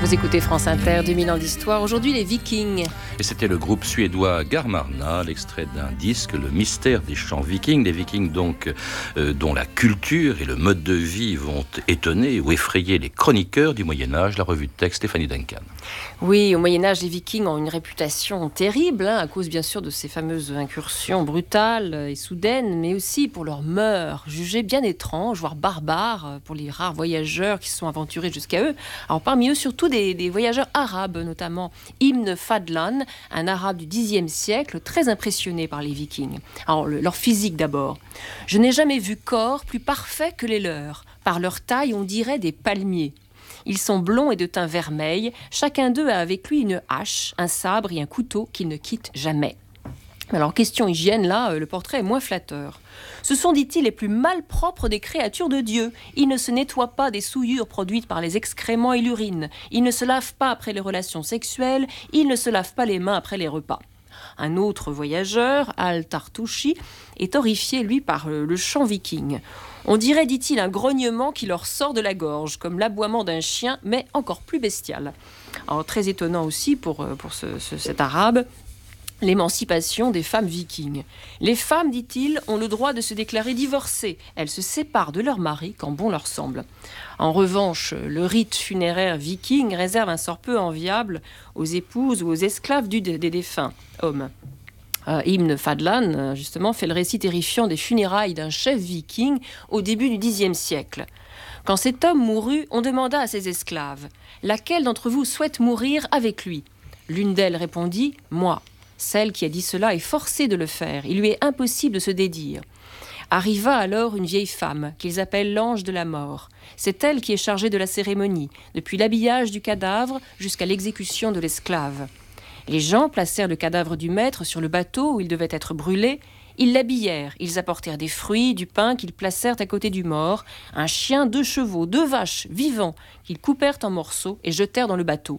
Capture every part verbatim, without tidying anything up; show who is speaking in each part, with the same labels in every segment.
Speaker 1: Vous écoutez France Inter, deux mille ans d'histoire. Aujourd'hui, les Vikings.
Speaker 2: Et c'était le groupe suédois Garmarna, l'extrait d'un disque, Le mystère des chants vikings. Les Vikings, donc, euh, dont la culture et le mode de vie vont étonner ou effrayer les chroniqueurs du Moyen-Âge. La revue de texte, Stéphanie Duncan.
Speaker 1: Oui, au Moyen-Âge, les Vikings ont une réputation terrible, hein, à cause bien sûr de ces fameuses incursions brutales et soudaines, mais aussi pour leurs mœurs, jugées bien étranges, voire barbares, pour les rares voyageurs qui se sont aventurés jusqu'à eux. Alors parmi eux, surtout des, des voyageurs arabes, notamment Ibn Fadlan, un arabe du dixième siècle, très impressionné par les Vikings. Alors le, leur physique d'abord. « Je n'ai jamais vu corps plus parfait que les leurs. Par leur taille, on dirait des palmiers. Ils sont blonds et de teint vermeil. Chacun d'eux a avec lui une hache, un sabre et un couteau qu'ils ne quittent jamais. » Alors, question hygiène, là, le portrait est moins flatteur. Ce sont, dit-il, les plus malpropres des créatures de Dieu. Ils ne se nettoient pas des souillures produites par les excréments et l'urine. Ils ne se lavent pas après les relations sexuelles. Ils ne se lavent pas les mains après les repas. Un autre voyageur, Al-Tartouchi, est horrifié, lui, par le chant viking. On dirait, dit-il, un grognement qui leur sort de la gorge, comme l'aboiement d'un chien, mais encore plus bestial. Alors, très étonnant aussi pour, pour ce, ce, cet arabe, l'émancipation des femmes vikings. Les femmes, dit-il, ont le droit de se déclarer divorcées. Elles se séparent de leur mari quand bon leur semble. En revanche, le rite funéraire viking réserve un sort peu enviable aux épouses ou aux esclaves du, des défunts hommes. Euh, Ibn Fadlan, justement, fait le récit terrifiant des funérailles d'un chef viking au début du dixième siècle. Quand cet homme mourut, on demanda à ses esclaves « Laquelle d'entre vous souhaite mourir avec lui ?» L'une d'elles répondit « Moi ». Celle qui a dit cela est forcée de le faire. Il lui est impossible de se dédire. Arriva alors une vieille femme, qu'ils appellent l'ange de la mort. C'est elle qui est chargée de la cérémonie, depuis l'habillage du cadavre jusqu'à l'exécution de l'esclave. Les gens placèrent le cadavre du maître sur le bateau où il devait être brûlé. Ils l'habillèrent, ils apportèrent des fruits, du pain qu'ils placèrent à côté du mort, un chien, deux chevaux, deux vaches, vivants, qu'ils coupèrent en morceaux et jetèrent dans le bateau.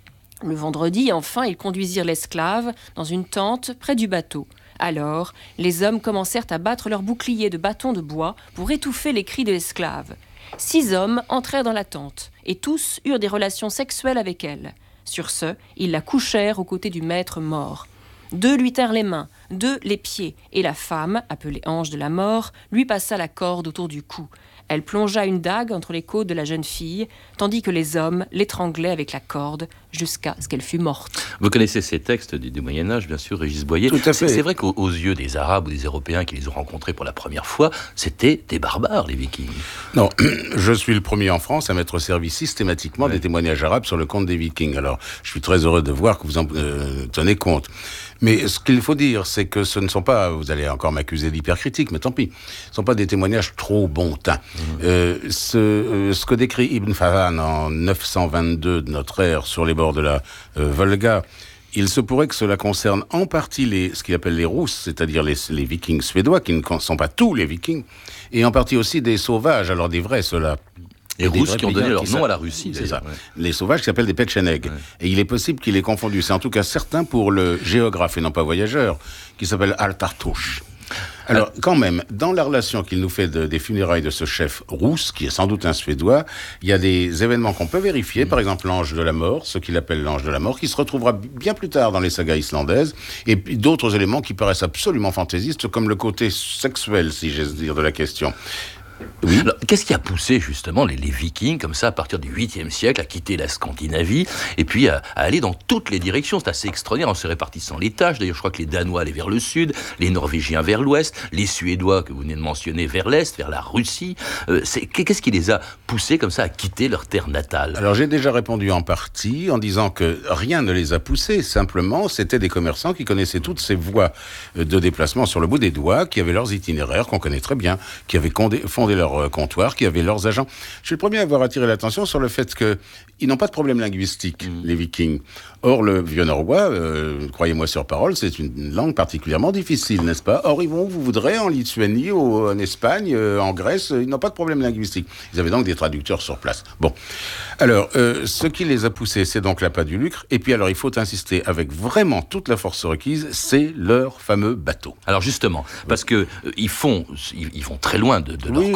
Speaker 1: Le vendredi, enfin, ils conduisirent l'esclave dans une tente près du bateau. Alors, les hommes commencèrent à battre leurs boucliers de bâtons de bois pour étouffer les cris de l'esclave. Six hommes entrèrent dans la tente, et tous eurent des relations sexuelles avec elle. Sur ce, ils la couchèrent aux côtés du maître mort. Deux lui tinrent les mains, deux les pieds, et la femme, appelée ange de la mort, lui passa la corde autour du cou. Elle plongea une dague entre les côtes de la jeune fille, tandis que les hommes l'étranglaient avec la corde jusqu'à ce qu'elle fût morte.
Speaker 2: Vous connaissez ces textes du, du Moyen-Âge, bien sûr, Régis Boyer.
Speaker 3: Tout à fait.
Speaker 2: C'est, c'est vrai qu'aux aux yeux des Arabes ou des Européens qui les ont rencontrés pour la première fois, c'était des barbares, les Vikings.
Speaker 3: Non, je suis le premier en France à m'être servi systématiquement ouais. des témoignages arabes sur le compte des Vikings. Alors, je suis très heureux de voir que vous en euh, tenez compte. Mais ce qu'il faut dire, c'est que ce ne sont pas, vous allez encore m'accuser d'hypercritique, mais tant pis, ce ne sont pas des témoignages trop bon teint. Mmh. Euh, ce, euh, ce que décrit Ibn Fadlan en neuf cent vingt-deux de notre ère sur les bords de la euh, Volga, il se pourrait que cela concerne en partie les, ce qu'il appelle les Rousses, c'est-à-dire les, les Vikings suédois, qui ne sont pas tous les Vikings, et en partie aussi des sauvages, alors des vrais, ceux-là.
Speaker 2: Les Rousses qui ont donné leur nom à la Russie,
Speaker 3: c'est ça.
Speaker 2: Ouais.
Speaker 3: Les sauvages qui s'appellent des Petcheneg. Ouais. Et il est possible qu'il ait confondu. C'est en tout cas certain pour le géographe et non pas voyageur, qui s'appelle Al-Tartouche. Alors, ah. quand même, dans la relation qu'il nous fait de, des funérailles de ce chef rousse, qui est sans doute un Suédois, il y a des événements qu'on peut vérifier. Mmh. Par exemple, l'ange de la mort, ce qu'il appelle l'ange de la mort, qui se retrouvera bien plus tard dans les sagas islandaises, et puis d'autres éléments qui paraissent absolument fantaisistes, comme le côté sexuel, si j'ose dire, de la question.
Speaker 2: Oui. Alors, qu'est-ce qui a poussé justement les, les Vikings, comme ça, à partir du huitième siècle, à quitter la Scandinavie et puis à, à aller dans toutes les directions? C'est assez extraordinaire en se répartissant les tâches. D'ailleurs, je crois que les Danois allaient vers le sud, les Norvégiens vers l'ouest, les Suédois, que vous venez de mentionner, vers l'est, vers la Russie. Euh, c'est, qu'est-ce qui les a poussés comme ça à quitter leur terre natale?
Speaker 3: Alors, j'ai déjà répondu en partie en disant que rien ne les a poussés. Simplement, c'était des commerçants qui connaissaient toutes ces voies de déplacement sur le bout des doigts, qui avaient leurs itinéraires, qu'on connaît très bien, qui avaient condé, fondé leur comptoir, qui avaient leurs agents. Je suis le premier à avoir attiré l'attention sur le fait qu'ils n'ont pas de problème linguistique, mmh. les Vikings. Or, le vieux norrois, euh, croyez-moi sur parole, c'est une langue particulièrement difficile, n'est-ce pas? Or, ils vont, vous voudrez, en Lituanie, ou en Espagne, euh, en Grèce, ils n'ont pas de problème linguistique. Ils avaient donc des traducteurs sur place. Bon. Alors, euh, ce qui les a poussés, c'est donc l'appât du lucre. Et puis, alors, il faut insister avec vraiment toute la force requise, c'est leur fameux bateau.
Speaker 2: Alors, justement, parce que euh, ils font, ils, ils vont très loin de, de leur oui, côte.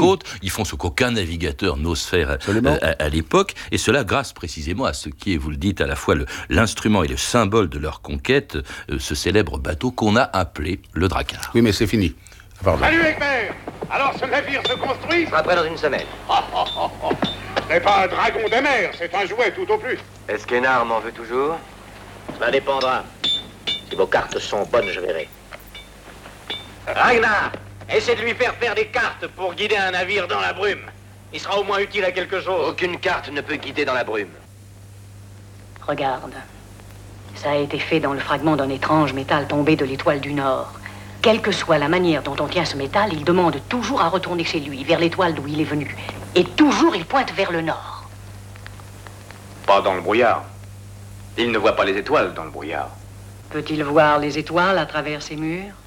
Speaker 2: côte. Ils font ce qu'aucun navigateur n'ose faire euh, à, à l'époque. Et cela grâce précisément à ce qui est, vous le dites, à la fois le, l'instrument et le symbole de leur conquête, euh, ce célèbre bateau qu'on a appelé le Drakkar.
Speaker 3: Oui, mais c'est fini. Pardon.
Speaker 4: Salut, Egbert! Alors ce navire se construit?
Speaker 5: Il sera prêt dans une semaine.
Speaker 4: Oh, oh, oh, oh. Ce n'est pas un dragon des mers, c'est un jouet tout au plus.
Speaker 5: Est-ce qu'Hénard m'en veut toujours?
Speaker 6: Cela dépendra. Si vos cartes sont bonnes, je verrai.
Speaker 4: Ragnar!
Speaker 6: Essaie de lui faire faire des cartes pour guider un navire dans la brume. Il sera au moins utile à quelque chose.
Speaker 5: Aucune carte ne peut guider dans la brume.
Speaker 7: Regarde. Ça a été fait dans le fragment d'un étrange métal tombé de l'étoile du Nord. Quelle que soit la manière dont on tient ce métal, il demande toujours à retourner chez lui, vers l'étoile d'où il est venu. Et toujours il pointe vers le Nord.
Speaker 6: Pas dans le brouillard. Il ne voit pas les étoiles dans le brouillard.
Speaker 7: Peut-il voir les étoiles à travers ces murs?